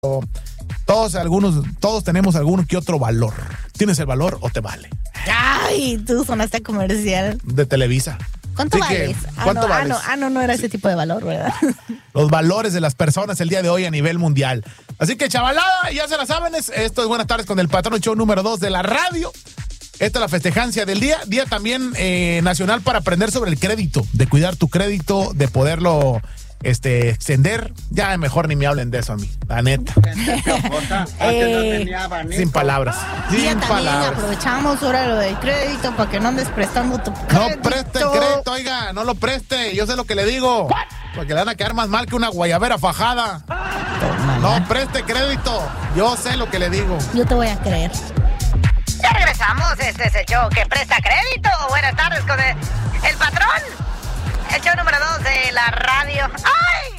Todos tenemos alguno que otro valor. ¿Tienes el valor o te vale? Ay, tú sonaste comercial. De Televisa. ¿Cuánto vales? ¿Cuánto vales? No era ese tipo de valor, ¿verdad? Los valores de las personas el día de hoy a nivel mundial. Así que, chavalada, ya se la saben, esto es Buenas Tardes con el Patrón, show número 2 de la radio. Esta es la festejancia del día también nacional para aprender sobre el crédito, de cuidar tu crédito, de poderlo extender. Ya mejor ni me hablen de eso a mí, la neta. Sin palabras. Sin palabras. Aprovechamos ahora lo del crédito para que no andes prestando tu crédito. No preste el crédito, oiga, no lo preste. Yo sé lo que le digo. Porque le van a quedar más mal que una guayabera fajada. No preste crédito. Yo sé lo que le digo. Yo te voy a creer. Ya regresamos, este es el show que presta crédito. Buenas tardes con el Patrón. El show número 2 de la radio. ¡Ay!